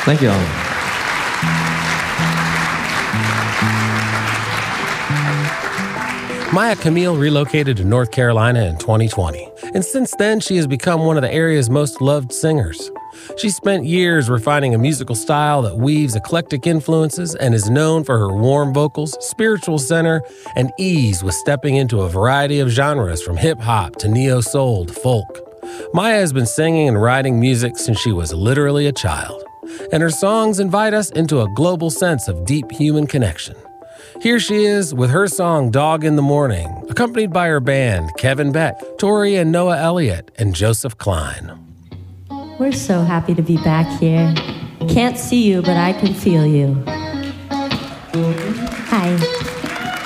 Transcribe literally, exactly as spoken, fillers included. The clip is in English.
Thank you. Maya Camille relocated to North Carolina in twenty twenty, and since then she has become one of the area's most loved singers. She spent years refining a musical style that weaves eclectic influences and is known for her warm vocals, spiritual center, and ease with stepping into a variety of genres from hip-hop to neo-soul to folk. Maya has been singing and writing music since she was literally a child, and her songs invite us into a global sense of deep human connection. Here she is with her song Dog in the Morning, accompanied by her band Kevin Beck, Tori and Noah Elliott, and Joseph Klein. We're so happy to be back here. Can't see you, but I can feel you. Hi.